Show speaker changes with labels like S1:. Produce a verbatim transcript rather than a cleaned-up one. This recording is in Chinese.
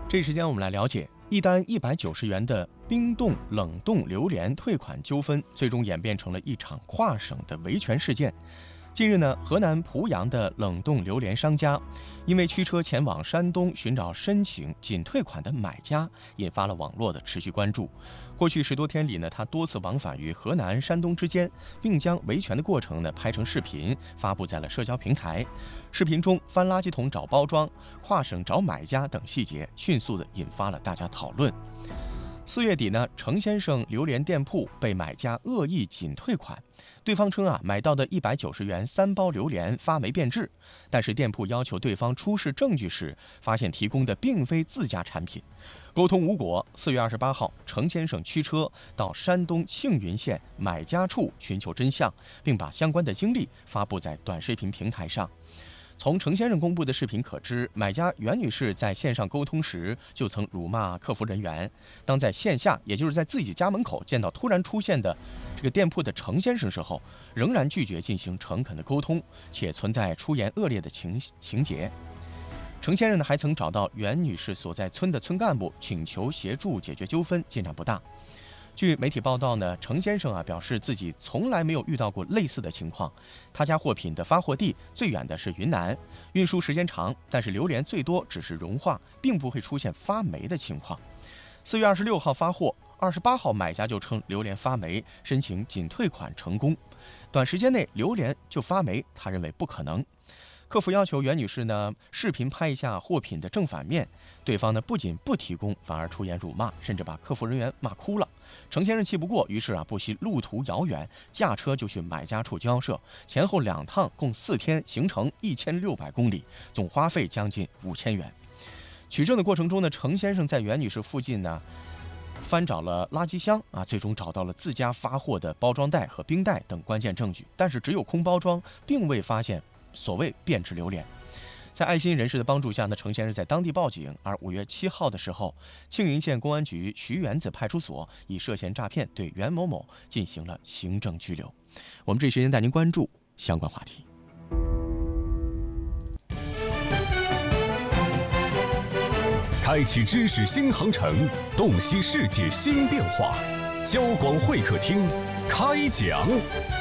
S1: 这一时间我们来了解，一单一百九十元的冰冻冷冻榴莲退款纠纷，最终演变成了一场跨省的维权事件。近日呢，河南濮阳的冷冻榴莲商家，因为驱车前往山东寻找申请仅退款的买家，引发了网络的持续关注。过去十多天里呢，他多次往返于河南、山东之间，并将维权的过程呢拍成视频，发布在了社交平台。视频中翻垃圾桶找包装、跨省找买家等细节，迅速的引发了大家讨论。四月底呢，程先生榴莲店铺被买家恶意仅退款，对方称啊买到的一百九十元三包榴莲发霉变质，但是店铺要求对方出示证据时，发现提供的并非自家产品，沟通无果。四月二十八号，程先生驱车到山东庆云县买家处寻求真相，并把相关的经历发布在短视频平台上。从程先生公布的视频可知，买家袁女士在线上沟通时就曾辱骂客服人员。当在线下，也就是在自己家门口见到突然出现的这个店铺的程先生时候，仍然拒绝进行诚恳的沟通，且存在出言恶劣的情情节。程先生呢还曾找到袁女士所在村的村干部，请求协助解决纠纷，进展不大。据媒体报道呢，程先生啊表示自己从来没有遇到过类似的情况。他家货品的发货地最远的是云南，运输时间长，但是榴莲最多只是融化，并不会出现发霉的情况。四月二十六号发货，二十八号买家就称榴莲发霉，申请仅退款成功。短时间内榴莲就发霉，他认为不可能。客服要求袁女士呢视频拍一下货品的正反面，对方呢不仅不提供，反而出言辱骂，甚至把客服人员骂哭了。程先生气不过，于是啊不惜路途遥远，驾车就去买家处交涉，前后两趟共四天，行程一千六百公里，总花费将近五千元。取证的过程中呢，程先生在袁女士附近呢翻找了垃圾箱啊，最终找到了自家发货的包装袋和冰袋等关键证据，但是只有空包装，并未发现所谓变质榴莲。在爱心人士的帮助下呢，程先生在当地报警，而五月七号的时候，庆云县公安局徐园子派出所以涉嫌诈骗对袁某某进行了行政拘留。我们这一时间带您关注相关话题。
S2: 开启知识新航程，洞悉世界新变化。交广会客厅开讲。